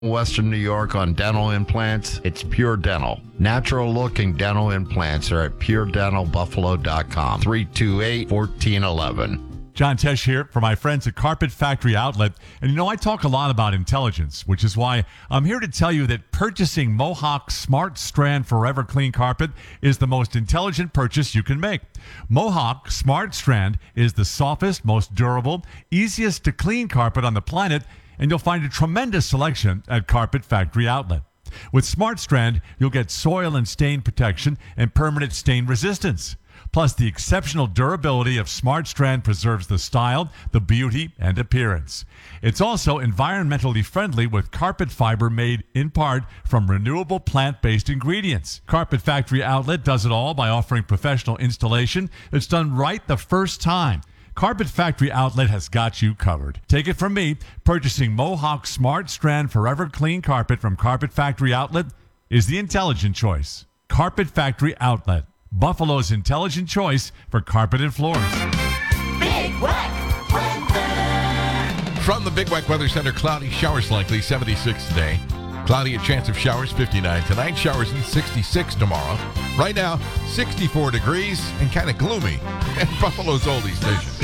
Western New York on dental implants, it's Pure Dental. Natural looking dental implants are at puredentalbuffalo.com. 328-1411. John Tesh here for my friends at Carpet Factory Outlet. And I talk a lot about intelligence, which is why I'm here to tell you that purchasing Mohawk Smart Strand Forever Clean Carpet is the most intelligent purchase you can make. Mohawk Smart Strand is the softest, most durable, easiest to clean carpet on the planet, and you'll find a tremendous selection at Carpet Factory Outlet. With Smart Strand, you'll get soil and stain protection and permanent stain resistance. Plus, the exceptional durability of Smart Strand preserves the style, the beauty, and appearance. It's also environmentally friendly with carpet fiber made in part from renewable plant-based ingredients. Carpet Factory Outlet does it all by offering professional installation that's done right the first time. Carpet Factory Outlet has got you covered. Take it from me, purchasing Mohawk Smart Strand Forever Clean Carpet from Carpet Factory Outlet is the intelligent choice. Carpet Factory Outlet, Buffalo's intelligent choice for carpet and floors. Big Wet Weather. From the Big Wet Weather Center, cloudy, showers likely, 76 today. Cloudy, a chance of showers, 59 tonight. Showers in 66 tomorrow. Right now, 64 degrees and kind of gloomy at Buffalo's Oldie Station.